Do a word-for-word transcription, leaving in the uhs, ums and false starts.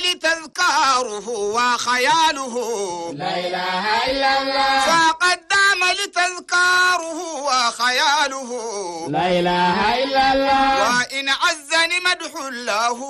لتذكاره وخياله لا إله إلا الله فقد دام لتذكاره وخياله لا إله إلا الله وإن عزني مدح الله